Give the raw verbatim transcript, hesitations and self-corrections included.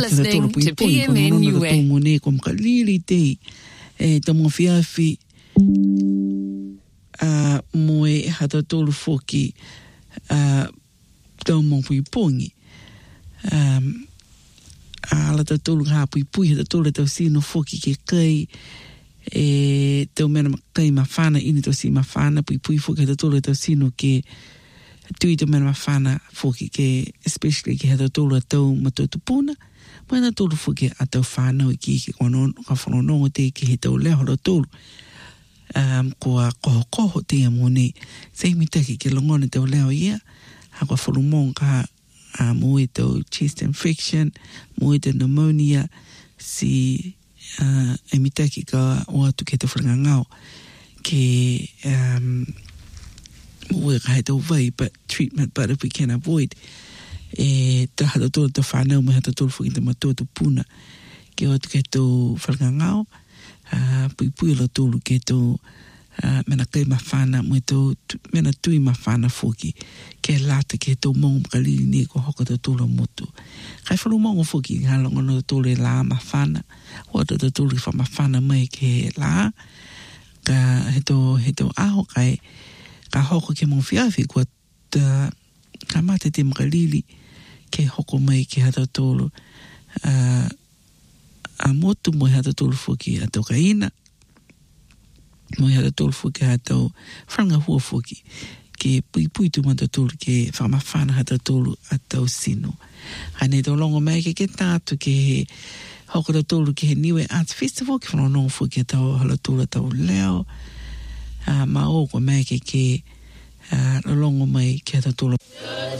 listening to P M N Niue. Mone ko makalili te e tamo fiafi a moe hata tolu foki a tamo pui pongi um a la tolu ha pui pui hata tolu tau sino foki ke kai e tau mena kai mawhana ini tau si mawhana pui pui foki hata tolu tau sino ke tui tau mena mawhana foki ke especially ke hata tolu tau matotu puna mana tolu foki a tau whanau i ki ki kono ka whanonongo te ki he tau leho lo tolu um, ko a koho koho te amone sei mitaki ke longone tau leho ia ha kwa whanumong ka a moe tau chest infection moe tau pneumonia si uh, e mitaki ka o atu ke tau whanangau ke um, moe ka he tau vai but treatment but if we can avoid e te hata tō te whanau me hata tō whuki te matua tu puna ke o te ke tō whanangau uh, pui pui la tōlu ke tō uh, mena kai mawhana me tō mena tui mawhana whuki ke lata ke tō mongo makalili ni ko hoka tō tōla motu kai whalu mongo whuki ngā longa no tōle la mawhana o tō tō tōle wha mawhana mai ke la ka he tō he tō aho kai ka hoka ke mong whiawhi kua ta ka mate te makalili ke hoko mai ke hata tōlu uh, a motu mo hata tōlu whuki a tau kaina mo hata tōlu whuki a tau whanga hua whuki ke pui pui tu mata tōlu ke whamawhana hata tōlu a tau sino hane tau longo mai ke ke tātu ke he hoko ta tōlu ke he Niue Arts Festival ke whanonongo whuki a tau hala tōlu a tau leo uh, ma o ko mai ke ke uh, longo mai ke hata tōlu